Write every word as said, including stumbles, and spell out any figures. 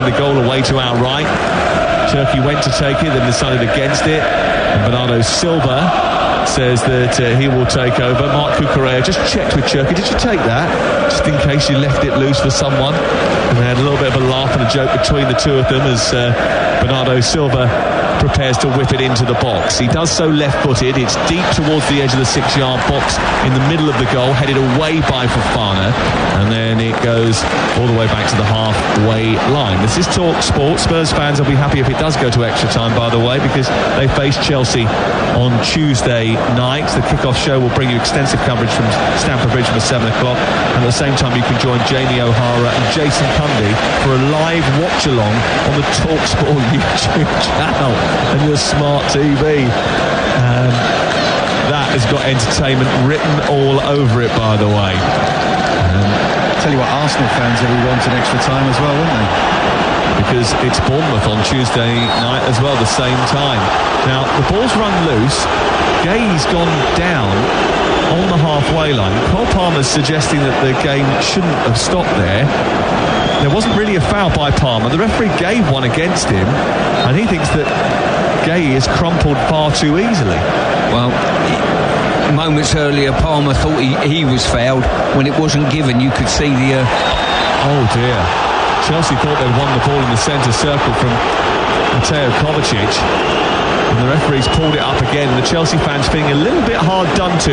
The goal away to our right. Turkey went to take it, then decided against it. And Bernardo Silva says that uh, he will take over. Mark Cucurella just checked with Cherki. Did you take that? Just in case you left it loose for someone. And they had a little bit of a laugh and a joke between the two of them as uh, Bernardo Silva prepares to whip it into the box. He does so left-footed. It's deep towards the edge of the six-yard box in the middle of the goal, headed away by Fofana, and then it goes all the way back to the halfway line. This is Talk Sport. Spurs fans will be happy if it does go to extra time, by the way, because they face Chelsea on Tuesday night. The kick-off show will bring you extensive coverage from Stamford Bridge for seven o'clock, and at the same time you can join Jamie O'Hara and Jason Cundy for a live watch-along on the Talk Sport YouTube channel and your smart T V. Um, that has got entertainment written all over it, by the way. Um, Tell you what, Arsenal fans will want an extra time as well, won't they? Because it's Bournemouth on Tuesday night as well, the same time. Now, the ball's run loose. Gay's gone down on the halfway line. Cole Palmer's suggesting that the game shouldn't have stopped there. There wasn't really a foul by Palmer. The referee gave one against him, and he thinks that Gay is crumpled far too easily. Well, moments earlier, Palmer thought he, he was fouled. When it wasn't given, you could see the... Uh... Oh, dear. Chelsea thought they'd won the ball in the centre circle from Mateo Kovacic. And the referee's pulled it up again. And the Chelsea fans feeling a little bit hard done to